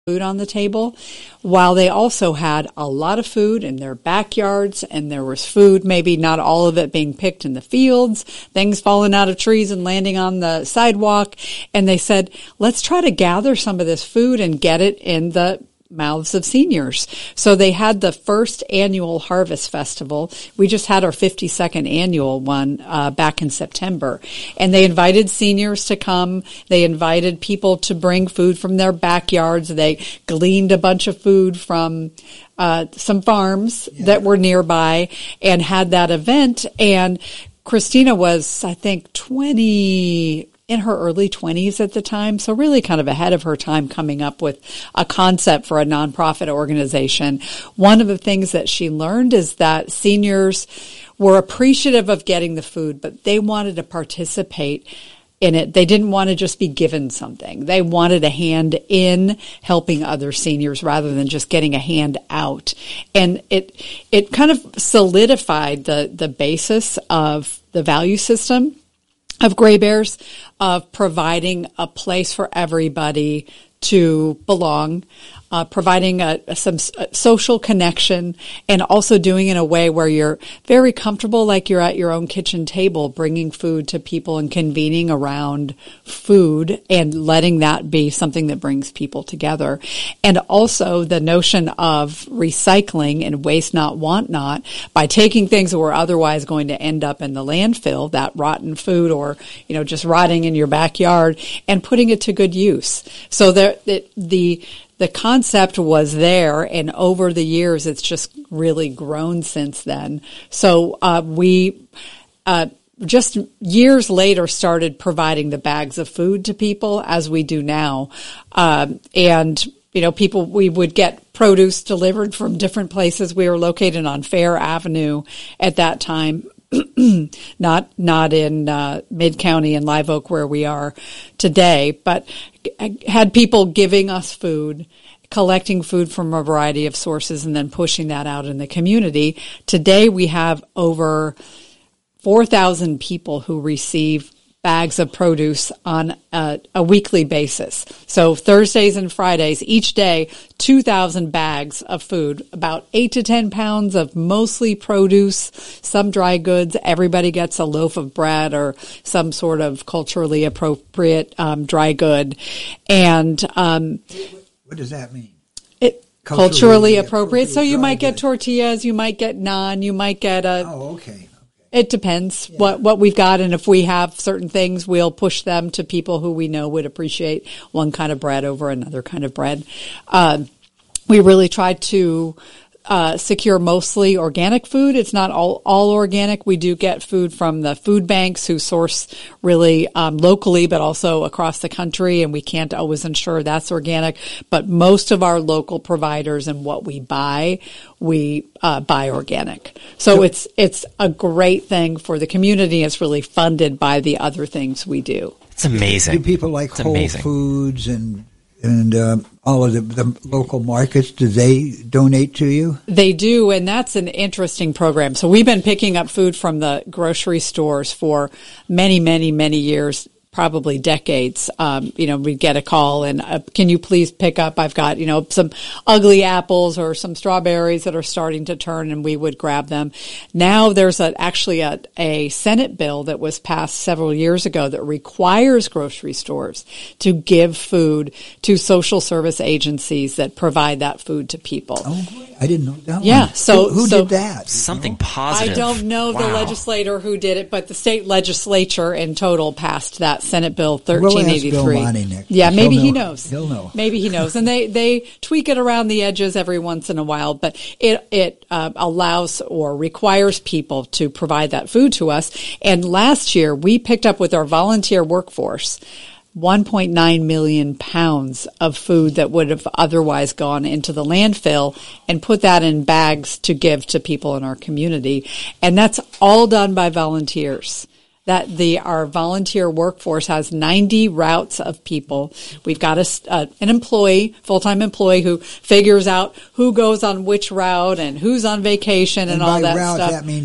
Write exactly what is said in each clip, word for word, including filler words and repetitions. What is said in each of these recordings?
food on the table, while they also had a lot of food in their backyards, and there was food, maybe not all of it being picked in the fields, things falling out of trees and landing on the sidewalk. And they said, let's try to gather some of this food and get it in the mouths of seniors. So they had the first annual Harvest Festival. We just had our fifty-second annual one uh, back in September. And they invited seniors to come. They invited people to bring food from their backyards. They gleaned a bunch of food from uh, some farms yeah. that were nearby and had that event. And Christina was, I think, twenty in her early twenties at the time, so really kind of ahead of her time coming up with a concept for a nonprofit organization. One of the things that she learned is that seniors were appreciative of getting the food, but they wanted to participate in it. They didn't want to just be given something. They wanted a hand in helping other seniors rather than just getting a hand out. And it it kind of solidified the, the basis of the value system of Gray Bears, of providing a place for everybody to belong, uh, providing a, a, some a social connection, and also doing it in a way where you're very comfortable, like you're at your own kitchen table, bringing food to people and convening around food and letting that be something that brings people together. And also the notion of recycling and waste not, want not, by taking things that were otherwise going to end up in the landfill, that rotten food or, you know, just rotting in your backyard, and putting it to good use. So there, it, the the concept was there, and over the years, it's just really grown since then. So uh, we uh, just years later started providing the bags of food to people as we do now, um, and you know, people, we would get produce delivered from different places. We were located on Fair Avenue at that time. not not in uh, Mid-County and Live Oak where we are today, but had people giving us food, collecting food from a variety of sources, and then pushing that out in the community. Today we have over four thousand people who receive bags of produce on a, a weekly basis. So Thursdays and Fridays, each day, two thousand bags of food, about eight to ten pounds of mostly produce, some dry goods. Everybody gets a loaf of bread or some sort of culturally appropriate um, dry good. And um, what does that mean? It culturally, culturally appropriate. So you might get tortillas, you might get naan, you might get a... Oh, okay. It depends yeah. what, what we've got, and if we have certain things, we'll push them to people who we know would appreciate one kind of bread over another kind of bread. Uh, we really try to uh, secure mostly organic food. It's not all, all organic. We do get food from the food banks who source really um, locally, but also across the country, and we can't always ensure that's organic. But most of our local providers and what we buy, we uh, buy organic. So, so it's it's a great thing for the community. It's really funded by the other things we do. It's amazing. Do people like it's Whole amazing. Foods and and um, all of the, the local markets, do they donate to you? They do, and that's an interesting program. So we've been picking up food from the grocery stores for many, many, many years, probably decades. Um, you know, we get a call and, uh, can you please pick up? I've got, you know, some ugly apples or some strawberries that are starting to turn, and we would grab them. Now there's a, actually a, a Senate bill that was passed several years ago that requires grocery stores to give food to social service agencies that provide that food to people. Oh, I didn't know that yeah, one. so Who, who so did that? Something know? positive. I don't know wow. the legislator who did it, but the state legislature in total passed that Senate Bill We'll thirteen eighty-three. ask Bill Monty next. Yeah, maybe He'll he know. knows. He'll know. Maybe he knows. And they, they tweak it around the edges every once in a while, but it, it uh, allows or requires people to provide that food to us. And last year, we picked up with our volunteer workforce one point nine million pounds of food that would have otherwise gone into the landfill, and put that in bags to give to people in our community. And that's all done by volunteers. That the our volunteer workforce has ninety routes of people. We've got a, uh, an employee, full-time employee, who figures out who goes on which route and who's on vacation and, and all by that route, stuff. That means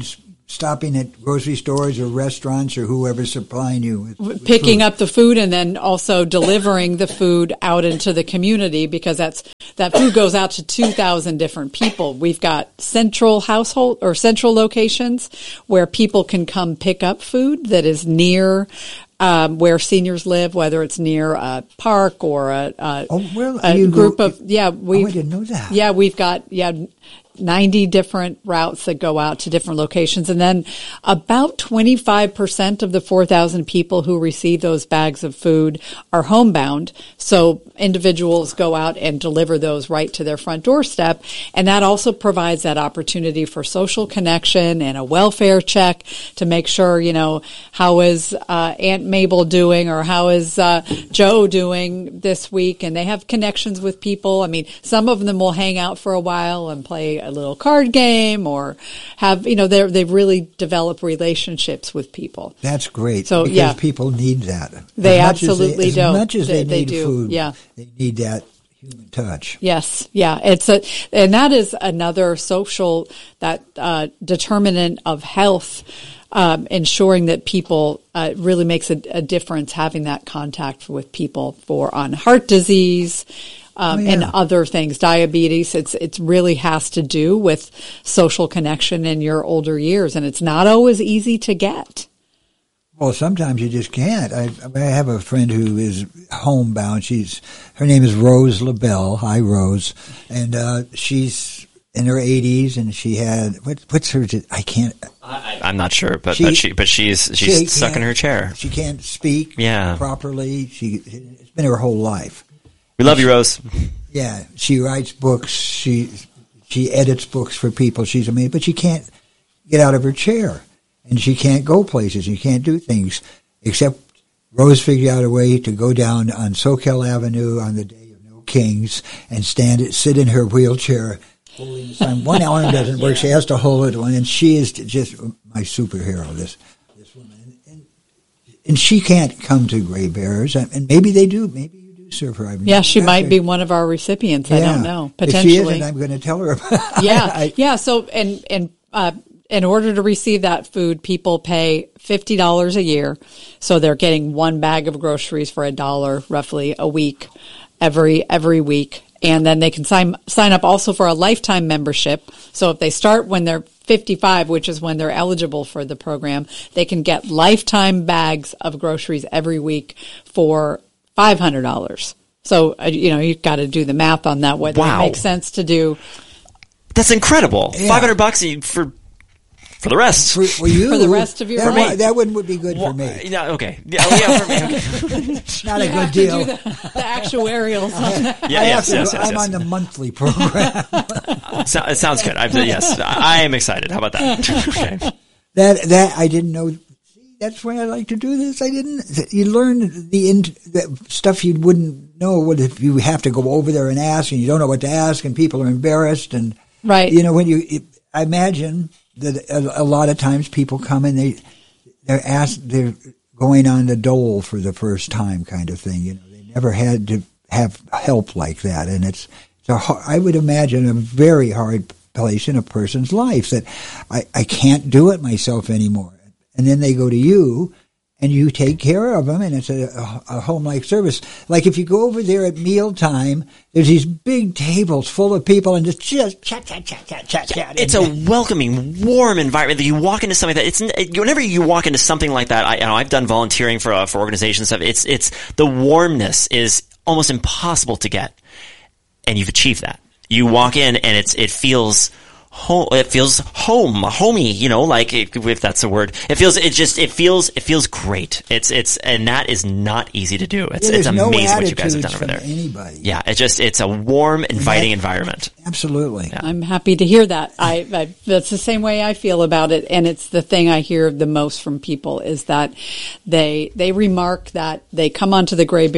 stopping at grocery stores or restaurants or whoever's supplying you with, with picking food. up the food and then also delivering the food out into the community, because that's that food goes out to two thousand different people. We've got central household or central locations where people can come pick up food that is near um, where seniors live, whether it's near a park or a, a, oh, well, a you group go, of yeah. We oh, I didn't know that. Yeah, we've got yeah. ninety different routes that go out to different locations. And then about twenty-five percent of the four thousand people who receive those bags of food are homebound. So individuals go out and deliver those right to their front doorstep. And that also provides that opportunity for social connection and a welfare check to make sure, you know, how is uh, Aunt Mabel doing, or how is uh, Joe doing this week? And they have connections with people. I mean, some of them will hang out for a while and play a little card game, or have, you know, they they've really developed relationships with people. That's great. So, because yeah. people need that. They as absolutely as do. As much as they, they need do. food, Yeah. they need that human touch. Yes, yeah, it's a, and that is another social that uh, determinant of health. Um, ensuring that people uh, really makes a, a difference, having that contact with people for on heart disease um, oh, yeah. and other things, diabetes. It's it's really has to do with social connection in your older years, and it's not always easy to get. Well, sometimes you just can't. I, I have a friend who is homebound. She's her name is Rose LaBelle. Hi, Rose, and uh, she's in her eighties, and she had what, what's her? I can't. I, I'm not sure, but she, but she but she's she's she stuck in her chair. She can't speak yeah. properly. She it's been her whole life. We love you, Rose. Yeah, she writes books. She she edits books for people. She's amazing, but she can't get out of her chair, and she can't go places. She can't do things except Rose figured out a way to go down on Soquel Avenue on the day of No Kings and stand sit in her wheelchair. Holding the sign. One arm doesn't work. She has to hold it one, and she is just my superhero. This this woman, and, and, and she can't come to Gray Bears, and maybe they do. Maybe you do serve her. I've Yeah, she might her. be one of our recipients. Yeah. I don't know. Potentially, if she isn't, I'm going to tell her about it. Yeah, I, yeah. So, and and uh, in order to receive that food, people pay fifty dollars a year. So they're getting one bag of groceries for a dollar, roughly a week, every every week. And then they can sign sign up also for a lifetime membership. So if they start when they're fifty-five, which is when they're eligible for the program, they can get lifetime bags of groceries every week for five hundred dollars. So, uh, you know, you've got to do the math on that, whether Wow. it makes sense to do. That's incredible. Yeah. five hundred bucks for for the rest. for, for you, For the rest of your that, life. would- that wouldn't would be good Well, for me. Yeah, okay. Yeah, oh, yeah, for me. Okay. Not a You good have to deal. do the, the actuarials on that. Yeah, I yes, have to yes, go- yes, I'm yes. on the monthly program. So, it sounds good. I, yes, I am excited. How about that? Okay. That that I didn't know. See, that's why I like to do this. I didn't. You learn the, in, the stuff you wouldn't know. What if you have to go over there and ask, and you don't know what to ask, and people are embarrassed, and Right. You know, when you, it, I imagine that a, a lot of times people come and they they're asked, they're going on the dole for the first time, kind of thing. You know, they never had to have help like that, and it's. it's a, har- I would imagine a very hard place in a person's life that I, I can't do it myself anymore. And then they go to you, and you take care of them, and it's a, a, a home-like service. Like if you go over there at mealtime, there's these big tables full of people, and just just chat, chat, chat, chat, chat, chat. It's a welcoming, warm environment that you walk into something that it's whenever you walk into something like that. I, you know, I've done volunteering for uh, for organizations and stuff. It's it's the warmness is almost impossible to get, and you've achieved that. You walk in and it's it feels. Home, it feels home, homey, you know, like if that's a word. It feels, it just, it feels, it feels great. It's, it's, and that is not easy to do. It's, Yeah, it's there's no amazing what you guys have done over attitudes there. from anybody. Yeah, it's just, it's a warm, inviting environment. Absolutely. Yeah. I'm happy to hear that. I, I that's the same way I feel about it, and it's the thing I hear the most from people is that they they remark that they come onto the Gray Bears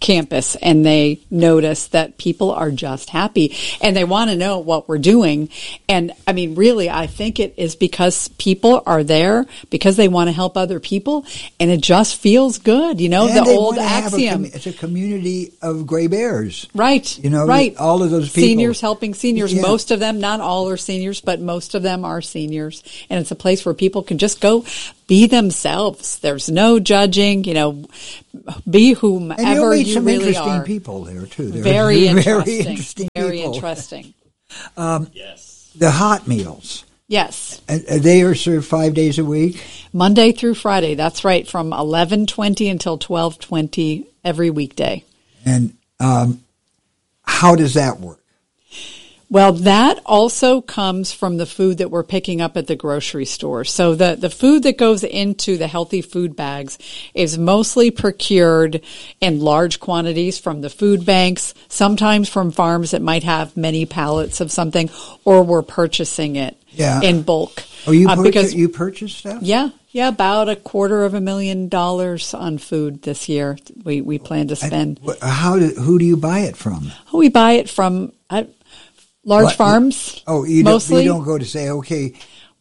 campus, and they notice that people are just happy and they want to know what we're doing. And I mean, really, I think it is because people are there because they want to help other people, and it just feels good. You know, and the they old want to have a axiom. com- it's a community of gray bears. Right. You know, right. all of those people. Seniors helping seniors. Yeah. Most of them, not all are seniors, but most of them are seniors. And it's a place where people can just go be themselves. There's no judging, you know, be whomever and you'll meet you some really interesting are. people there, too. They're Very interesting. Very interesting Very people. interesting. Um, Yes. the hot meals. Yes. And uh, they are served five days a week? Monday through Friday. That's right. From eleven twenty until twelve twenty every weekday. And um, how does that work? Well, that also comes from the food that we're picking up at the grocery store. So the, the food that goes into the healthy food bags is mostly procured in large quantities from the food banks, sometimes from farms that might have many pallets of something, or we're purchasing it Yeah. in bulk. Oh, you, Uh, purchase, because you purchase stuff? Yeah, yeah, about a quarter of a million dollars on food this year. We we plan to spend. I, how do, who do you buy it from? We buy it from uh, large What? farms. Oh, you mostly. don't, you don't go to say, okay,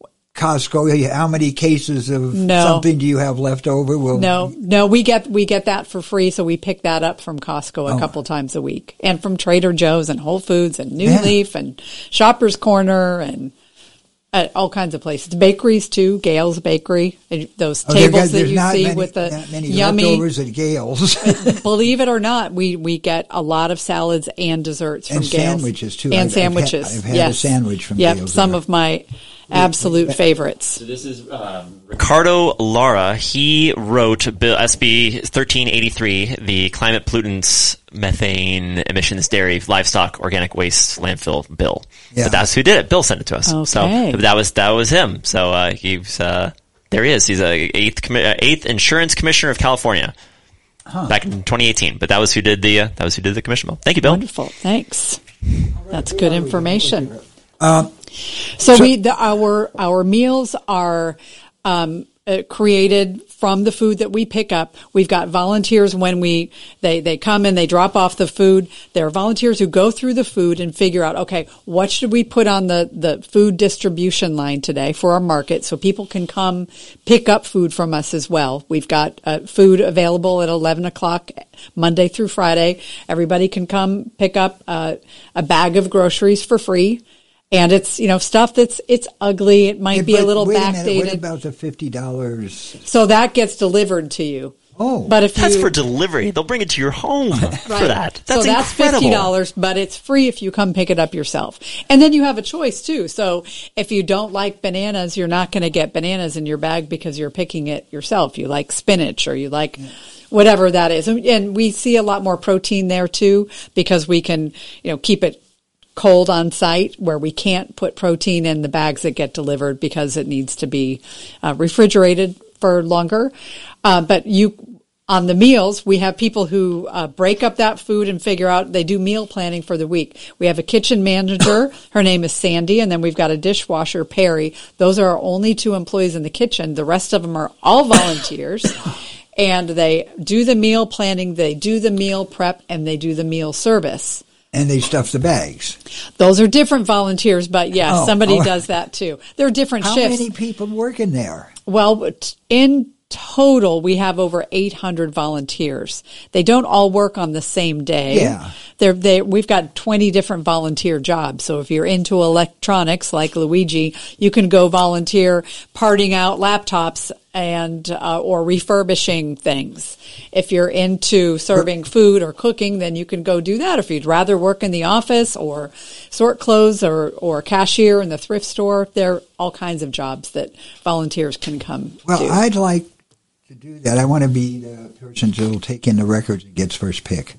Costco, how many cases of No. something do you have left over? Well, No, no, we get we get that for free, so we pick that up from Costco a Oh. couple times a week, and from Trader Joe's and Whole Foods and New Yeah. Leaf and Shoppers Corner and uh, all kinds of places. Bakeries too, Gale's Bakery. and Those Oh, there tables got- that there's you not see many, with the not many yummy. leftovers at Gale's. Believe it or not, we, we get a lot of salads and desserts from And Gale's. sandwiches, too. And I've- I've had- sandwiches. I've had a yes. sandwich from yep, Gale's some there. of my absolute favorites. So this is um, Ricardo Lara. He wrote Bill S B thirteen eighty-three, the climate pollutants, methane emissions, dairy, livestock, organic waste, landfill bill. Yeah. But that's who did it. Bill sent it to us. Okay. So that was that was him. So uh, he's uh, there. He is. He's a eighth commi- uh, eighth insurance commissioner of California. Huh. Back in twenty eighteen, but that was who did the uh, that was who did the commission bill. Thank you, Bill. Wonderful. Thanks. That's good information. Um, So, we the, our our meals are um, uh, created from the food that we pick up. We've got volunteers when we they they come and they drop off the food. There are volunteers who go through the food and figure out, okay, what should we put on the the food distribution line today for our market, so people can come pick up food from us as well. We've got uh, food available at eleven o'clock Monday through Friday. Everybody can come pick up uh, a bag of groceries for free. And it's, you know, stuff that's, it's ugly. It might yeah, be a but little wait a minute, backdated. what about the fifty dollars? So that gets delivered to you. Oh. But if That's you, for delivery. They'll bring it to your home for that. That's so that's incredible. fifty dollars, but it's free if you come pick it up yourself. And then you have a choice too. So if you don't like bananas, you're not going to get bananas in your bag because you're picking it yourself. You like spinach or you like whatever that is. And, and we see a lot more protein there too because we can, you know, keep it cold on site where we can't put protein in the bags that get delivered because it needs to be uh, refrigerated for longer. Uh, but you, on the meals, we have people who uh, break up that food and figure out, they do meal planning for the week. We have a kitchen manager. Her name is Sandy. And then we've got a dishwasher, Perry. Those are our only two employees in the kitchen. The rest of them are all volunteers. And they do the meal planning, they do the meal prep, and they do the meal service. And they stuff the bags. Those are different volunteers, but yes, Oh, somebody oh. does that too. There are different How shifts. many people work in there? Well, t- in total, we have over eight hundred volunteers. They don't all work on the same day. Yeah. They're, they, we've got twenty different volunteer jobs. So if you're into electronics like Luigi, you can go volunteer parting out laptops and uh, or refurbishing things. If you're into serving food or cooking, then you can go do that. If you'd rather work in the office or sort clothes or, or cashier in the thrift store, there are all kinds of jobs that volunteers can come Well, do. I'd like to do that. I want to be the person who'll take in the records and gets first pick.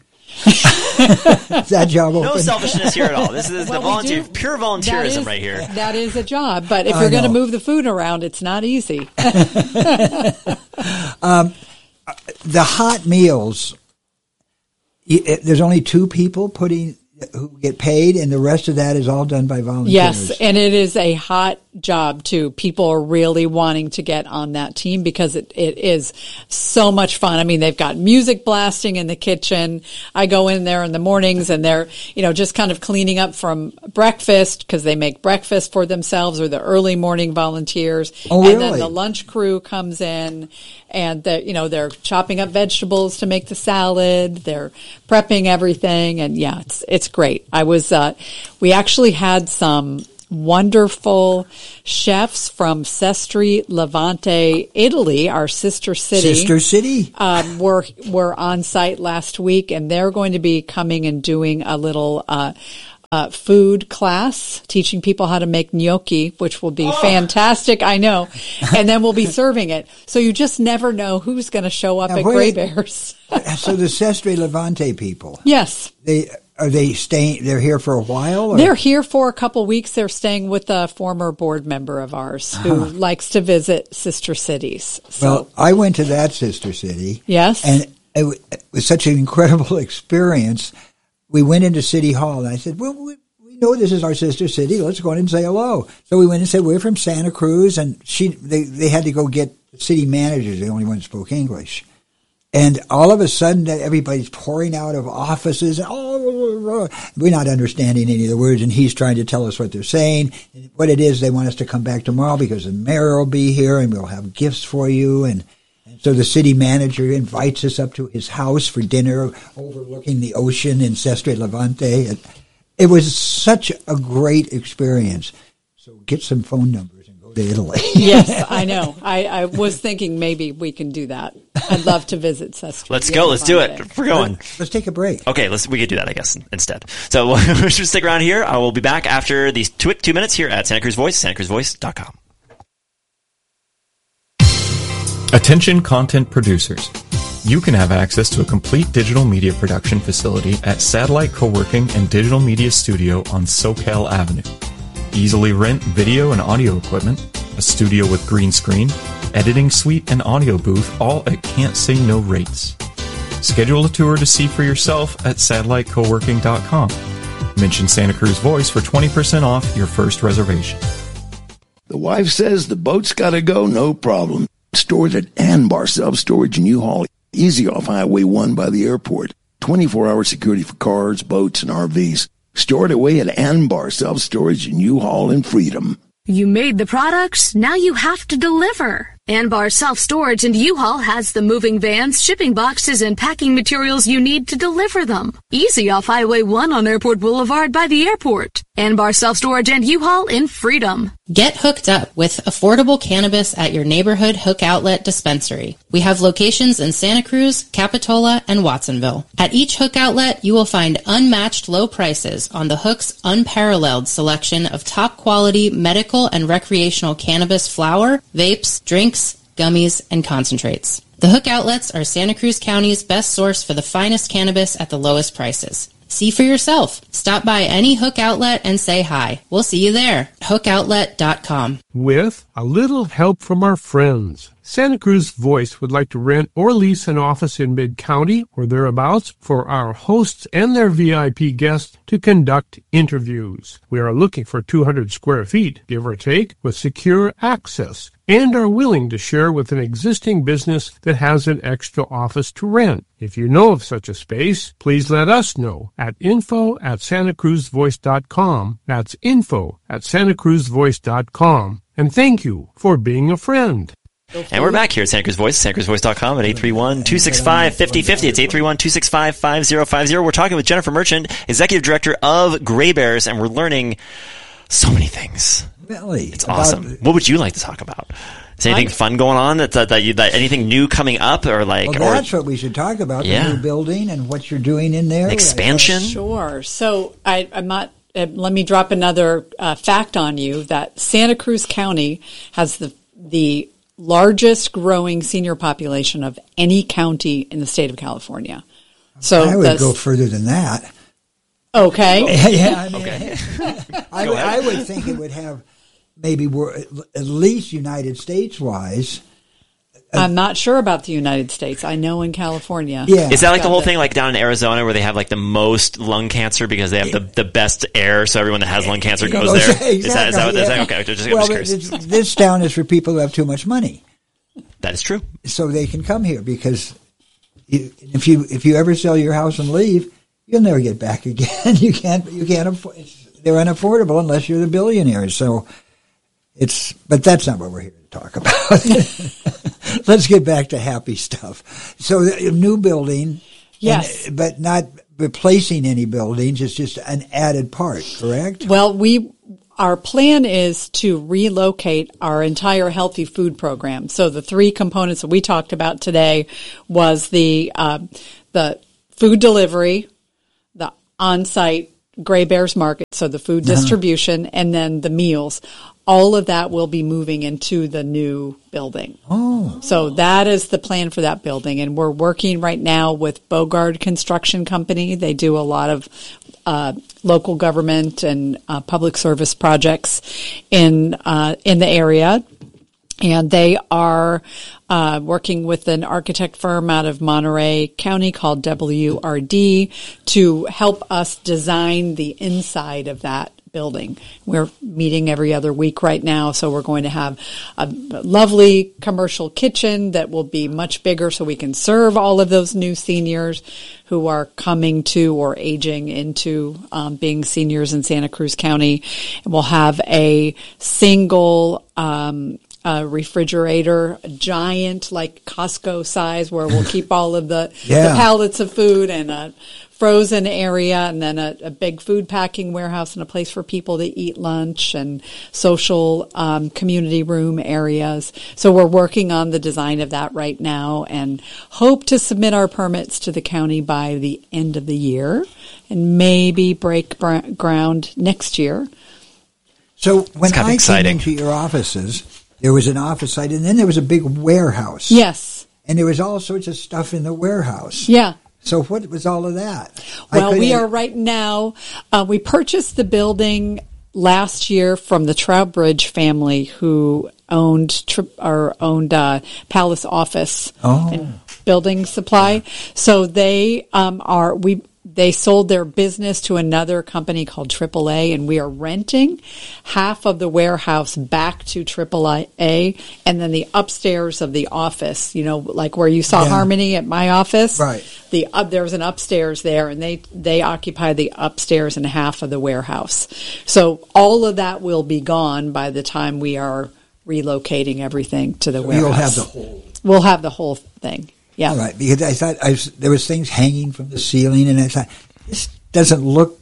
Is that job open? No selfishness here at all. This is Well, the we volunteer, do- pure That volunteerism is- right here. That is a job, but if I you're going to know. move the food around, it's not easy. The hot meals, y- it- there's only two people putting who get paid, and the rest of that is all done by volunteers. Yes, and it is a hot job too. People are really wanting to get on that team because it, it is so much fun. I mean, they've got music blasting in the kitchen. I go in there in the mornings and they're, you know, just kind of cleaning up from breakfast because they make breakfast for themselves, or the early morning volunteers. Oh, and really? then the lunch crew comes in and the, you know, they're chopping up vegetables to make the salad. They're prepping everything. And yeah, it's, it's great. I was, uh, we actually had some wonderful chefs from Sestri Levante, Italy, our sister city. Sister city? Um, were, were on site last week, and they're going to be coming and doing a little, uh, uh, food class, teaching people how to make gnocchi, which will be oh. fantastic. I know. And then we'll be serving it. So you just never know who's going to show up now, at Gray Bears. So the Sestri Levante people. Yes. They, Are they staying? They're here for a while? Or? They're here for a couple weeks. They're staying with a former board member of ours who uh-huh. likes to visit sister cities. So. Well, I went to that sister city. Yes. And it, w- it was such an incredible experience. We went into City Hall, and I said, well, we, we know this is our sister city. Let's go in and say hello. So we went and said, we're from Santa Cruz. And she, they, they had to go get the city managers, the only one who spoke English. And all of a sudden, everybody's pouring out of offices. And, oh, we're not understanding any of the words, and he's trying to tell us what they're saying. And what it is, they want us to come back tomorrow because the mayor will be here, and we'll have gifts for you. And, and so the city manager invites us up to his house for dinner, overlooking the ocean in Sestri Levante. It, it was such a great experience. So get some phone numbers. To Italy. Yes, I know. I, I was thinking maybe we can do that. I'd love to visit Sestri. Let's go. Let's do it. We're going. Let's take a break. Okay, let's. We could do that, I guess, instead. So we should stick around here. I will be back after these two, two minutes here at Santa Cruz Voice, santa cruz voice dot com. Attention content producers. You can have access to a complete digital media production facility at Satellite Co-working and Digital Media Studio on SoCal Avenue. Easily rent video and audio equipment, a studio with green screen, editing suite, and audio booth, all at can't say no rates. Schedule a tour to see for yourself at satellite co working dot com. Mention Santa Cruz Voice for twenty percent off your first reservation. The wife says the boat's gotta go, no problem. Stored at Anbar Self-Storage in U-Haul, easy off Highway one by the airport. twenty-four hour security for cars, boats, and R Vs. Stored away at Anbar Self-Storage in U-Haul and Freedom. You made the products, now you have to deliver. Anbar Self-Storage and U-Haul has the moving vans, shipping boxes, and packing materials you need to deliver them. Easy off Highway one on Airport Boulevard by the airport. Anbar Self-Storage and U-Haul in Freedom. Get hooked up with affordable cannabis at your neighborhood Hook Outlet dispensary. We have locations in Santa Cruz, Capitola, and Watsonville. At each Hook Outlet, you will find unmatched low prices on the Hook's unparalleled selection of top quality medical and recreational cannabis flower, vapes, drinks, gummies, and concentrates. The Hook Outlets are Santa Cruz County's best source for the finest cannabis at the lowest prices. See for yourself. Stop by any Hook Outlet and say hi. We'll see you there. hook outlet dot com. With a little help from our friends, Santa Cruz Voice would like to rent or lease an office in Mid-County or thereabouts for our hosts and their V I P guests to conduct interviews. We are looking for two hundred square feet, give or take, with secure access, and are willing to share with an existing business that has an extra office to rent. If you know of such a space, please let us know at info at santa cruz voice dot com. That's info at santa cruz voice dot com. And thank you for being a friend. And we're back here at Santa Cruz Voice, santa cruz voice dot com at eight three one, two six five, five zero five zero. It's eight three one, two six five, five zero five zero. We're talking with Jennifer Merchant, Executive Director of Gray Bears, and we're learning so many things. Really? It's awesome. What would you like to talk about? Is anything I'm, fun going on? That, that, that, you, that anything new coming up, or like? Well, that's or, what we should talk about. Yeah. The new building and what you're doing in there. Expansion. Sure. So I, I'm not. Uh, let me drop another uh, fact on you that Santa Cruz County has the the largest growing senior population of any county in the state of California. So I would the, go further than that. Okay. yeah. I mean, okay. I, would, I would think it would have maybe at least United States wise I'm not sure about the United States. I know in California. Yeah. Is that like the whole thing like down in Arizona where they have like the most lung cancer because they have the, the best air, so everyone that has lung cancer goes there? Exactly, Is that, is that, yeah. is that okay? Just, I'm well, just curious. this, this town is for people who have too much money. That is true. So they can come here because you, if you if you ever sell your house and leave, you'll never get back again. You can't you can't afford. They're unaffordable unless you're the billionaire. So it's but that's not what we're here to talk about. Let's get back to happy stuff. So the new building, yes, and, but not replacing any buildings. It's just an added part, correct? Well, we. Our plan is to relocate our entire healthy food program. So the three components that we talked about today was the uh, the food delivery, the on-site Gray Bears Market, so the food Uh-huh. distribution, and then the meals. All of that will be moving into the new building. Oh. So that is the plan for that building. And we're working right now with Bogard Construction Company. They do a lot of uh, local government and uh, public service projects in uh, in the area. And they are uh, working with an architect firm out of Monterey County called W R D to help us design the inside of that building. We're meeting every other week right now, so we're going to have a lovely commercial kitchen that will be much bigger so we can serve all of those new seniors who are coming to or aging into um, being seniors in Santa Cruz County. And we'll have a single um a refrigerator, a giant, like Costco size, where we'll keep all of the, Yeah. the pallets of food, and a frozen area, and then a, a big food packing warehouse and a place for people to eat lunch, and social um, community room areas. So we're working on the design of that right now and hope to submit our permits to the county by the end of the year and maybe break br- ground next year. So when It's kind of I exciting. came into your offices, there was an office site, and then there was a big warehouse. Yes. And there was all sorts of stuff in the warehouse. Yeah. So what was all of that? I Well, we couldn't- are right now, uh, we purchased the building last year from the Trowbridge family who owned tri- or owned uh, Palace Office Oh. and Building Supply. So they um, are, we they sold their business to another company called triple A, and we are renting half of the warehouse back to triple A, and then the upstairs of the office, you know, like where you saw Yeah. Harmony at my office. Right. The uh, there's an upstairs there, and they they occupy the upstairs and half of the warehouse. So all of that will be gone by the time we are relocating everything to the warehouse. You'll have the whole. We'll have the whole thing. Yeah. All right, because I thought I was, there was things hanging from the ceiling, and I thought this doesn't look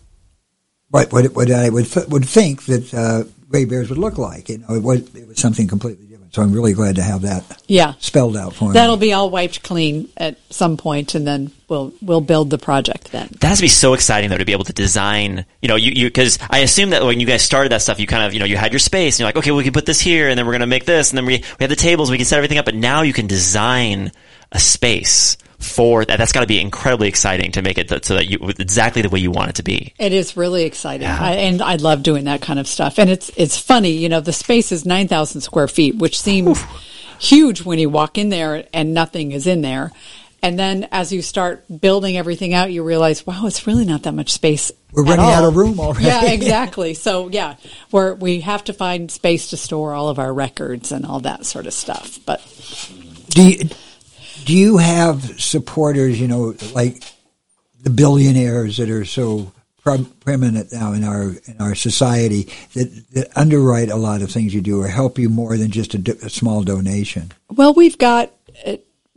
what what, what I would th- would think that uh, Gray Bears would look like. You know, it was it was something completely different. So I'm really glad to have that Yeah. spelled out for me. That'll be all wiped clean at some point, and then we'll we'll build the project then. That has to be so exciting, though, to be able to design, you know, you, you, cause I assume that when you guys started that stuff, you kind of, you know, you had your space and you're like, okay, we can put this here and then we're going to make this and then we, we have the tables, we can set everything up, but now you can design a space for that. That's got to be incredibly exciting to make it th- so that you, exactly the way you want it to be. It is really exciting, Yeah. I, and I love doing that kind of stuff. And it's it's funny, you know, the space is nine thousand square feet, which seems huge when you walk in there and nothing is in there. And then as you start building everything out, you realize, wow, it's really not that much space. We're at running all. out of room already. Yeah, exactly. So yeah, we're we have to find space to store all of our records and all that sort of stuff. But Do you, do you have supporters, you know, like the billionaires that are so pre- preeminent now in our in our society that, that underwrite a lot of things you do or help you more than just a, do, a small donation? well, we've got uh,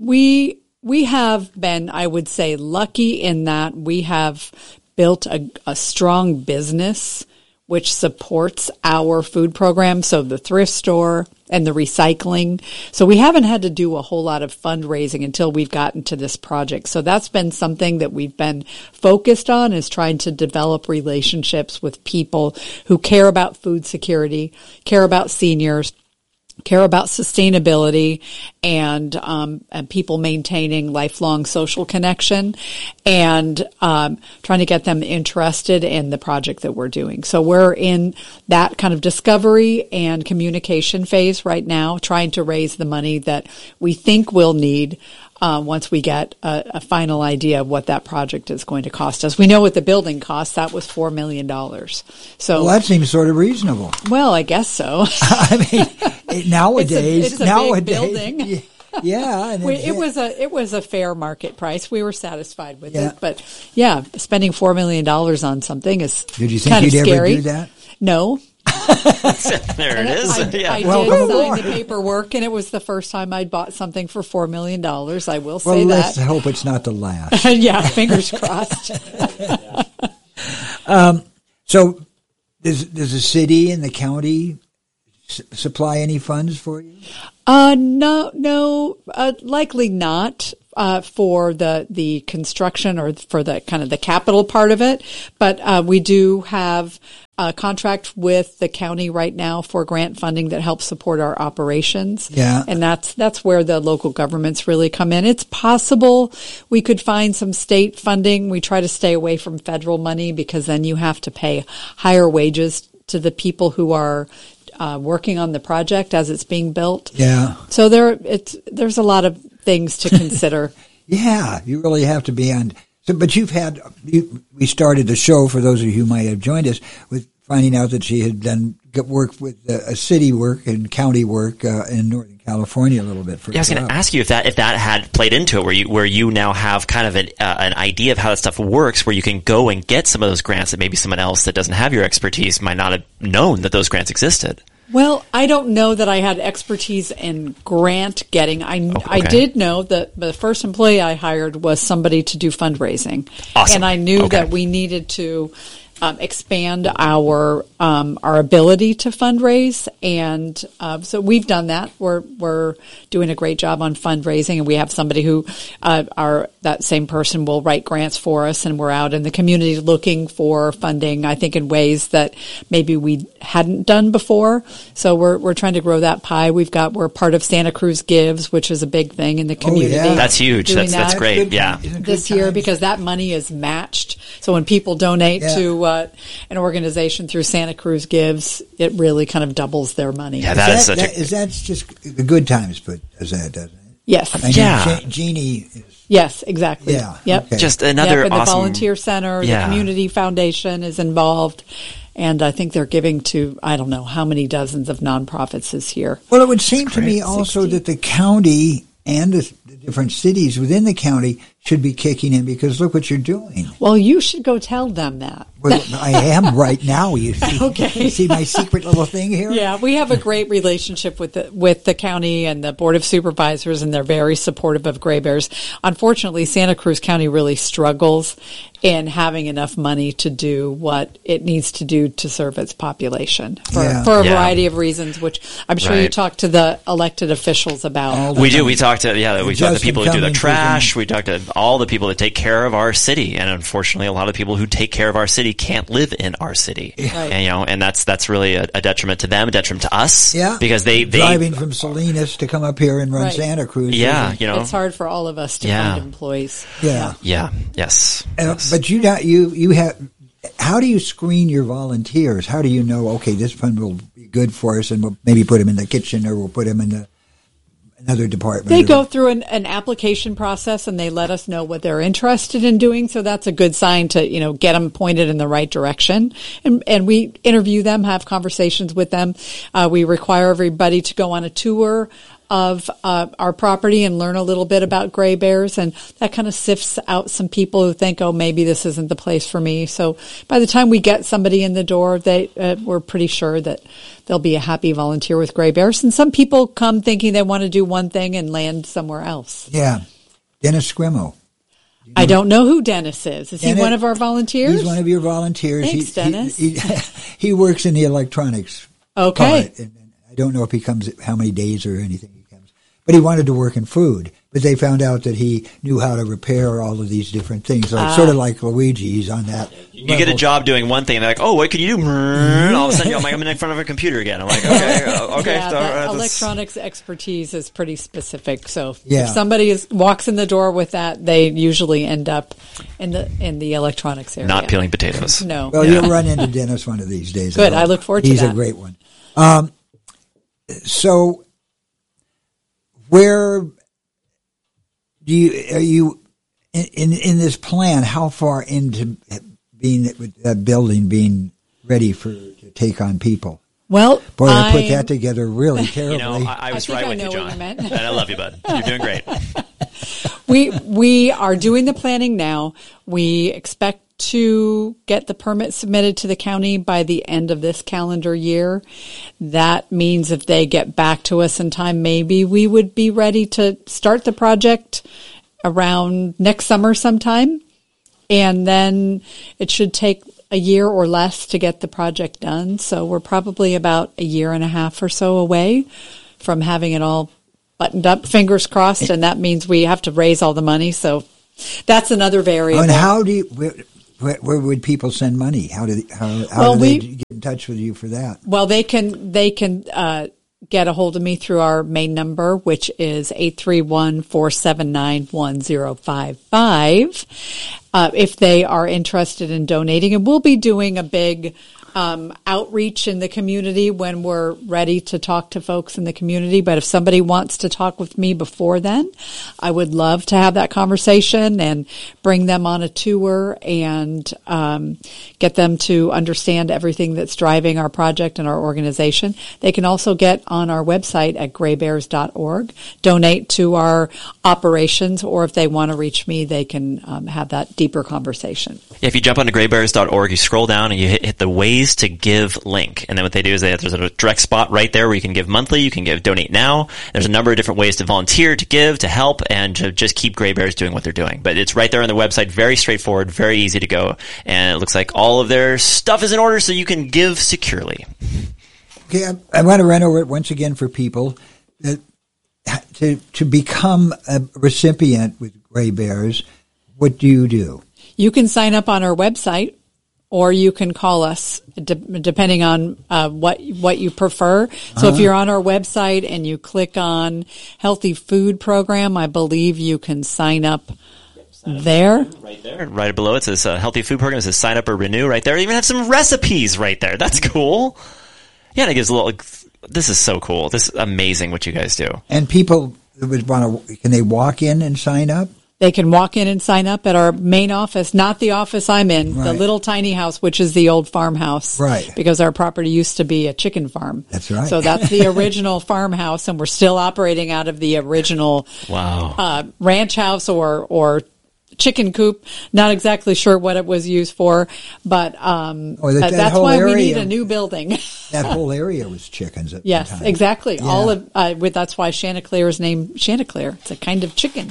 we we have been, I would say, lucky in that we have built a, a strong business which supports our food program, so the thrift store and the recycling. So we haven't had to do a whole lot of fundraising until we've gotten to this project. So that's been something that we've been focused on, is trying to develop relationships with people who care about food security, care about seniors, care about sustainability and, um, and people maintaining lifelong social connection and um, trying to get them interested in the project that we're doing. So we're in that kind of discovery and communication phase right now, trying to raise the money that we think we'll need Uh, once we get a, a final idea of what that project is going to cost us. We know what the building costs. That was four million dollars. So, well, that seems sort of reasonable. Well, I guess so. I mean, nowadays, it's a, it's a nowadays, big building. Yeah, and we, it, it was a it was a fair market price. We were satisfied with Yeah. it, but yeah, spending four million dollars on something is Did you think kind of you'd scary. ever do that? No. There it is. I, yeah. I Well, did come sign on. the paperwork, and it was the first time I'd bought something for four million dollars. I will Well, say let's that. hope it's not the last. Yeah, fingers crossed. So, does does the city and the county s- supply any funds for you? Uh, no, no, uh, likely not, uh, for the, the construction or for the kind of the capital part of it. But, uh, we do have a contract with the county right now for grant funding that helps support our operations. Yeah. And that's, that's where the local governments really come in. It's possible we could find some state funding. We try to stay away from federal money because then you have to pay higher wages to the people who are Uh, working on the project as it's being built. Yeah. So there, it's there's a lot of things to consider. Yeah, you really have to be on. So, but you've had. You, we started the show for those of you who might have joined us with finding out that she had done good work with uh, a city work and county work uh, in Northern California a little bit. For Yeah, I was going to ask you if that if that had played into it, where you where you now have kind of an uh, an idea of how that stuff works, where you can go and get some of those grants that maybe someone else that doesn't have your expertise might not have known that those grants existed. Well, I don't know that I had expertise in grant getting. I, Oh, I okay. did know that the first employee I hired was somebody to do fundraising. Awesome. And I knew Okay. that we needed to um, expand our um, our ability to fundraise. And uh, so we've done that. We're we're doing a great job on fundraising, and we have somebody who uh, our that same person will write grants for us, and we're out in the community looking for funding, I think, in ways that maybe we hadn't done before. So we're we're trying to grow that pie. We've got we're part of Santa Cruz Gives, which is a big thing in the community. yeah. That's huge. Doing That's that's that great. Good- Yeah. isn't it this good year times? because that money is matched. So when people donate Yeah. to uh, an organization through Santa Cruz Gives, it really kind of doubles their money. Yeah, that is that, such that, a is that just the good times? But does that doesn't it? Yes. I mean, Yeah. Je- Jeannie. Is, Yes, exactly. Yeah, Yep. okay. just another Yep, and awesome the volunteer center, Yeah. the community foundation is involved, and I think they're giving to I don't know how many dozens of nonprofits this year. Well, it would seem to me great. also sixty. that the county and the, the different cities within the county should be kicking in because look what you're doing. Well, you should go tell them that. Well, I am right now. You see, Okay. you see my secret little thing here? Yeah, we have a great relationship with the with the county and the board of supervisors, and they're very supportive of gray bears. Unfortunately, Santa Cruz County really struggles in having enough money to do what it needs to do to serve its population for, Yeah. for a Yeah. variety of reasons, which I'm sure you Right. talk to the elected officials about. All the We do. time. We talk to yeah. We talk to Justin people who do the Cummings trash. is in- We talk to all the people that take care of our city, and unfortunately, a lot of people who take care of our city can't live in our city. Right. And you know, and that's that's really a, a detriment to them, a detriment to us. Yeah. because they they driving from Salinas to come up here and run Right. Santa Cruz. yeah, isn't- you know, It's hard for all of us to Yeah. find employees. yeah. yeah, yes, Uh, yes. but you not you you have. How do you screen your volunteers? How do you know? Okay, this one will be good for us, and we'll maybe put him in the kitchen, or we'll put him in the another department. They or- go through an, an application process and they let us know what they're interested in doing. So that's a good sign to, you know, get them pointed in the right direction. And, and we interview them, have conversations with them. Uh, we require everybody to go on a tour of uh, our property and learn a little bit about gray bears, and that kind of sifts out some people who think, oh, maybe this isn't the place for me. So by the time we get somebody in the door, they uh, we're pretty sure that they'll be a happy volunteer with gray bears. And some people come thinking they want to do one thing and land somewhere else. Yeah, Dennis Scrimo. I don't know who Dennis is. Is he Dennis- one of our volunteers? He's one of your volunteers. Thanks, he, Dennis. He, he, he works in the electronics. Okay. part, and, and I don't know if he comes how many days or anything he comes, but he wanted to work in food. but they found out that he knew how to repair all of these different things. So it's Ah. sort of like Luigi. He's on that. You get a level. job doing one thing, and they're like, "Oh, what can you do?" And all of a sudden, I'm like, "I'm in front of a computer again." I'm like, "Okay, uh, okay." Yeah, so, the uh, that's- electronics expertise is pretty specific. So Yeah. if somebody is, walks in the door with that, they usually end up in the in the electronics area. not peeling potatoes. No. Well, you'll run into Dennis one of these days. Good. hope. I look forward to He's that. a great one. Um, so, where do you are you in, in in this plan? How far into being that building being ready for to take on people? Well, Boy, I put I'm- that together really terribly. You know, I, I was think right I with know you, what John. you meant. And I love you, bud. You're doing great. we we are doing the planning now. We expect to get the permit submitted to the county by the end of this calendar year. That means if they get back to us in time, maybe we would be ready to start the project around next summer sometime. And then it should take a year or less to get the project done. So we're probably about a year and a half or so away from having it all buttoned up, fingers crossed. And that means we have to raise all the money. So that's another variable. And how do you? Where, where, where would people send money? How do they, how, how Well, do we- they get in touch with you for that? Well, they can they can uh, get a hold of me through our main number, which is eight three one, four seven nine, one zero five five. Uh, if they are interested in donating, and we'll be doing a big um, outreach in the community when we're ready to talk to folks in the community. But if somebody wants to talk with me before then, I would love to have that conversation and bring them on a tour and um, get them to understand everything that's driving our project and our organization. They can also get on our website at gray bears dot org, donate to our operations, or if they want to reach me, they can um, have that deeper conversation. Yeah, if you jump onto gray bears dot org, you scroll down and you hit, hit the Ways to Give link. And then what they do is they have, there's a direct spot right there where you can give monthly, you can give donate now. There's a number of different ways to volunteer, to give, to help, and to just keep Gray Bears doing what they're doing. But it's right there on the website, very straightforward, very easy to go. And it looks like all of their stuff is in order so you can give securely. Okay, I, I want to run over it once again for people that to to become a recipient with Gray Bears. What do you do? You can sign up on our website, or you can call us, de- depending on uh, what what you prefer. So if you're on our website and you click on Healthy Food Program, I believe you can sign up there. Right there. Right below it says uh, Healthy Food Program. It says sign up or renew right there. They even have some recipes right there. That's cool. Yeah, and it gives a little... This is so cool. This is amazing what you guys do. And people would want to. Can they walk in and sign up? They can walk in and sign up at our main office, not the office I'm in, the Right. little tiny house, which is the old farmhouse. Right. Because our property used to be a chicken farm. That's right. So that's the original farmhouse, and we're still operating out of the original Wow. uh, ranch house or, or chicken coop. Not exactly sure what it was used for, but um, Oh, that- that- that that's whole why we area- need a new building. That whole area was chickens at Yes, the time. exactly. Yeah. All of uh, with that's why Chanticleer is named Chanticleer. It's a kind of chicken.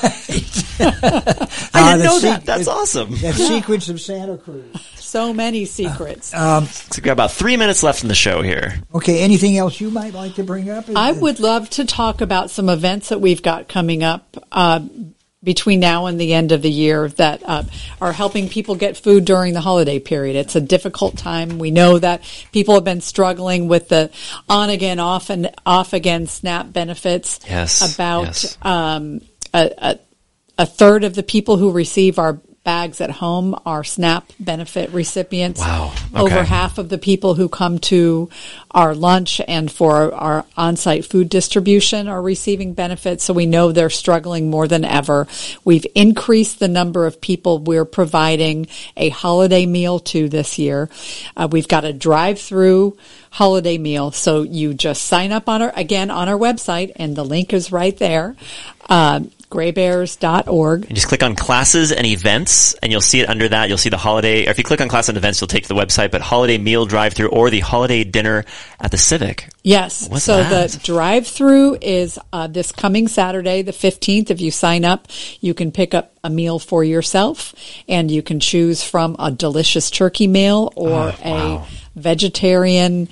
I Ah, didn't the know se- that. That's awesome. That Secrets of Santa Cruz. So many secrets. Um, So we've got about three minutes left in the show here. okay, anything else you might like to bring up? I would love to talk about some events that we've got coming up uh, between now and the end of the year that uh, are helping people get food during the holiday period. It's a difficult time. We know that people have been struggling with the on again, off and off again SNAP benefits. Yes, About yes. Um, a, a, a third of the people who receive our bags at home are SNAP benefit recipients. Wow. Okay. Over half of the people who come to our lunch and for our on-site food distribution are receiving benefits, so we know they're struggling more than ever. We've increased the number of people we're providing a holiday meal to this year. Uh, we've got a drive-through holiday meal, so you just sign up on our, again, on our website, and the link is right there. Uh, gray bears dot org. You just click on classes and events, and you'll see it under that. You'll see the holiday, or if you click on classes and events, you'll take to the website, but holiday meal drive-through or the holiday dinner at the Civic. Yes. What's so that? the drive-through is uh, this coming Saturday, the fifteenth. If you sign up, you can pick up a meal for yourself, and you can choose from a delicious turkey meal or Oh, wow. a vegetarian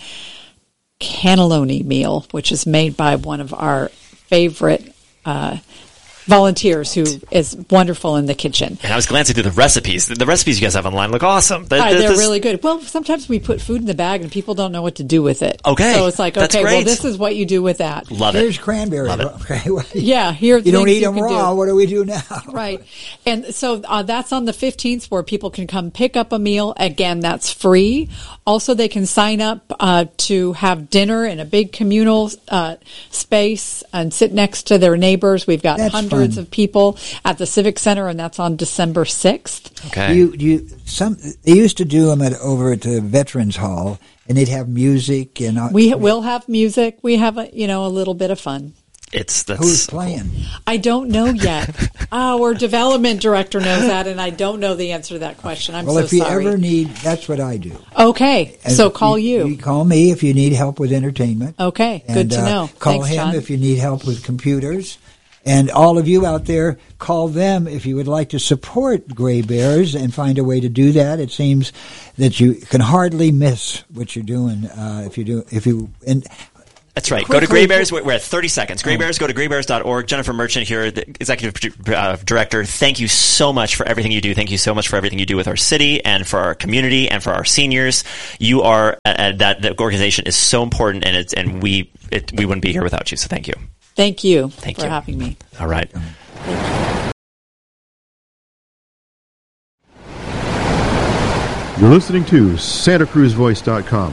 cannelloni meal, which is made by one of our favorite uh volunteers who is wonderful in the kitchen. And I was glancing through the recipes. The, the recipes you guys have online look awesome. The, uh, the, they're this... really good. Well, sometimes we put food in the bag and people don't know what to do with it. Okay. So it's like, That's okay, great. well, this is what you do with that. Love Here's it. cranberry. Love it. Okay. Well, Yeah, here you don't eat you them can raw. do. What do we do now? Right. And so uh, that's on the fifteenth where people can come pick up a meal. Again, that's free. Also, they can sign up uh, to have dinner in a big communal uh, space and sit next to their neighbors. We've got That's hundreds fun. of people at the Civic Center, and that's on December sixth. Okay. You, you, some, they used to do them at, over at the Veterans Hall, and they'd have music and uh, We will have music. We have, a, you know, a little bit of fun. It's that's who's playing? I don't know yet. Our development director knows that, and I don't know the answer to that question. I'm Well, so if you sorry. ever need, that's what I do. Okay, And so call you. You call me if you need help with entertainment. Okay, good And, to uh, know. Call Thanks, him John. if you need help with computers. And all of you out there, call them if you would like to support Gray Bears and find a way to do that. It seems that you can hardly miss what you're doing uh, if you do if you and. That's right. Quickly, Go to Gray Bears. We're at thirty seconds. Gray Bears, go to gray bears dot org. Jennifer Merchant here, the executive uh, director. Thank you so much for everything you do. Thank you so much for everything you do with our city and for our community and for our seniors. You are, uh, that, that organization is so important, and it's, and we, it, we wouldn't be here without you. So thank you. Thank you Thank for you. having me. All right. You're listening to Santa Cruz Voice dot com.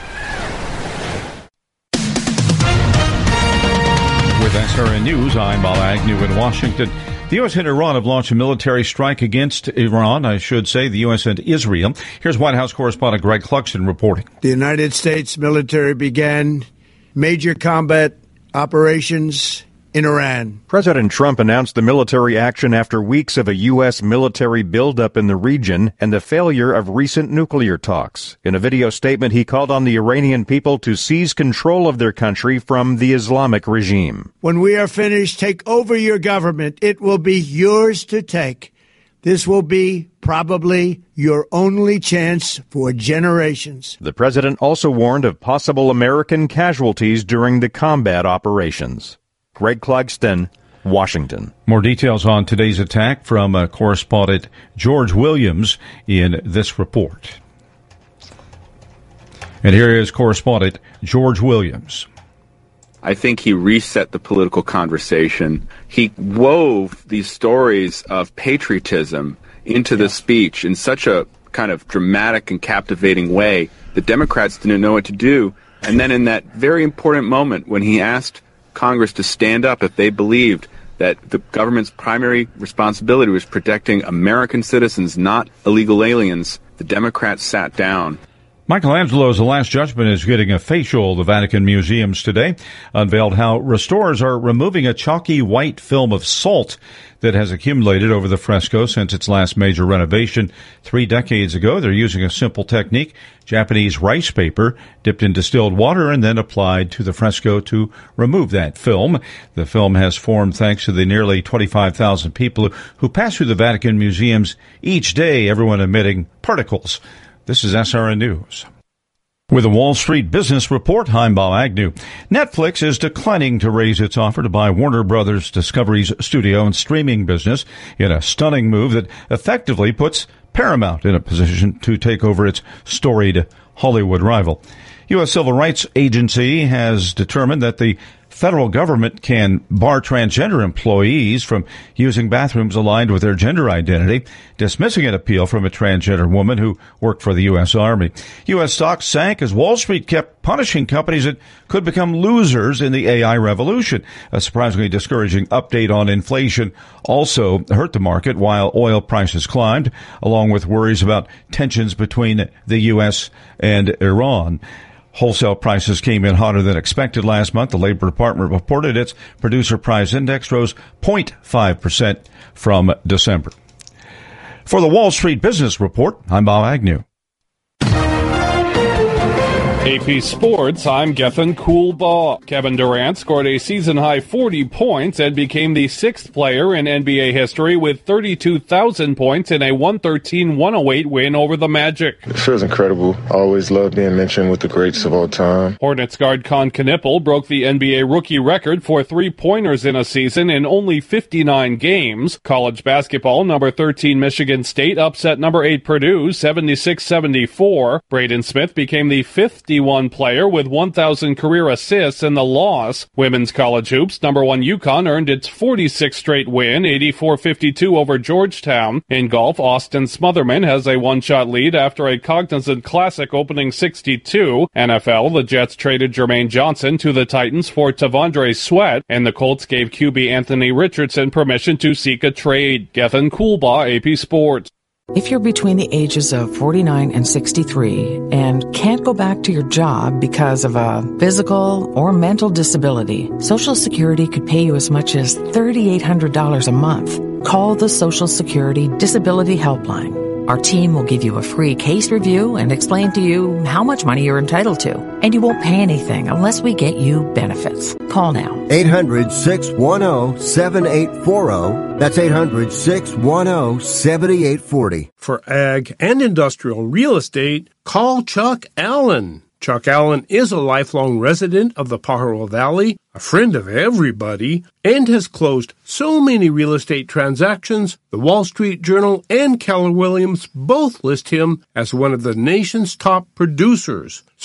With S R N News, I'm Bob Agnew in Washington. The U S and Iran have launched a military strike against Iran, I should say, the U S and Israel. Here's White House correspondent Greg Clugston reporting. The United States military began major combat operations in Iran. President Trump announced the military action after weeks of a U S military buildup in the region and the failure of recent nuclear talks. In a video statement, he called on the Iranian people to seize control of their country from the Islamic regime. When we are finished, take over your government. It will be yours to take. This will be probably your only chance for generations. The president also warned of possible American casualties during the combat operations. Greg Clugston, Washington. More details on today's attack from uh, correspondent George Williams in this report. And here is correspondent George Williams. I think he reset the political conversation. He wove these stories of patriotism into the speech in such a kind of dramatic and captivating way. The Democrats didn't know what to do. And then in that very important moment when he asked Congress to stand up if they believed that the government's primary responsibility was protecting American citizens, not illegal aliens, the Democrats sat down. Michelangelo's The Last Judgment is getting a facial. The Vatican Museums today unveiled how restorers are removing a chalky white film of salt that has accumulated over the fresco since its last major renovation three decades ago. They're using a simple technique, Japanese rice paper dipped in distilled water and then applied to the fresco to remove that film. The film has formed thanks to the nearly twenty-five thousand people who pass through the Vatican Museums each day, everyone emitting particles. This is S R N News. With a Wall Street Business Report, I'm Bob Agnew. Netflix is declining to raise its offer to buy Warner Brothers Discovery's studio and streaming business in a stunning move that effectively puts Paramount in a position to take over its storied Hollywood rival. U S Civil Rights Agency has determined that the federal government can bar transgender employees from using bathrooms aligned with their gender identity, dismissing an appeal from a transgender woman who worked for the U S Army. U S stocks sank as Wall Street kept punishing companies that could become losers in the A I revolution. A surprisingly discouraging update on inflation also hurt the market while oil prices climbed, along with worries about tensions between the U S and Iran. Wholesale prices came in hotter than expected last month. The Labor Department reported its producer price index rose zero point five percent from December. For the Wall Street Business Report, I'm Bob Agnew. A P Sports, I'm Gethin Coolbaugh. Kevin Durant scored a season-high forty points and became the sixth player in N B A history with thirty-two thousand points in a one thirteen one oh eight win over the Magic. It feels incredible. I always love being mentioned with the greats of all time. Hornets guard Con Knippel broke the N B A rookie record for three-pointers in a season in only fifty-nine games. College basketball, number thirteen Michigan State upset number eight Purdue seventy-six seventy-four. Braden Smith became the fifty-one player with one thousand career assists in the loss. Women's college hoops, number one UConn earned its forty-sixth straight win, eighty-four fifty-two over Georgetown. In golf, Austin Smotherman has a one-shot lead after a Cognizant Classic opening sixty-two. N F L, the Jets traded Jermaine Johnson to the Titans for Tavondre Sweat, and the Colts gave Q B Anthony Richardson permission to seek a trade. Gethin Coolbaugh, A P Sports. If you're between the ages of forty-nine and sixty-three and can't go back to your job because of a physical or mental disability, Social Security could pay you as much as three thousand eight hundred dollars a month. Call the Social Security Disability Helpline. Our team will give you a free case review and explain to you how much money you're entitled to. And you won't pay anything unless we get you benefits. Call now. eight hundred, six one zero, seven eight four zero. That's eight hundred, six one zero, seven eight four zero. For ag and industrial real estate, call Chuck Allen. Chuck Allen is a lifelong resident of the Pajaro Valley, a friend of everybody, and has closed so many real estate transactions, the Wall Street Journal and Keller Williams both list him as one of the nation's top producers.